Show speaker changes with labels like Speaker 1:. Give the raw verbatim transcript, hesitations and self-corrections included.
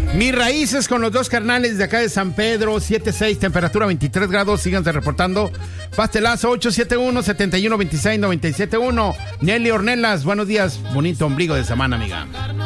Speaker 1: Mis raíces con los dos carnales de acá de San Pedro, siete seis, temperatura veintitrés grados, síganse reportando. Pastelazo ocho siete uno, siete uno dos seis, nueve siete uno. Nelly Ornelas, buenos días, bonito ombligo de semana, amiga.